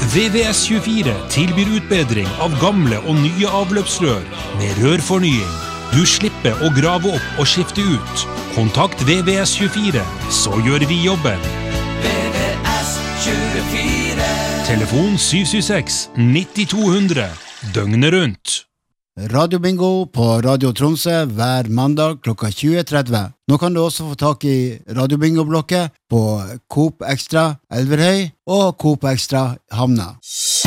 VVS24 tilbyr utbedring av gamle og nye avløpsrør med rørfornying. Du slipper å grave opp og skifte ut. Kontakt VVS24, så gjør vi jobben. VVS24. Telefon 776-9200, døgnet rundt. Radio Bingo på Radio Tromsø hver mandag klokka 20.30. Nå kan du også få tak i Radio Bingo-blokket på Coop Extra Elverhøy og Coop Extra Hamna.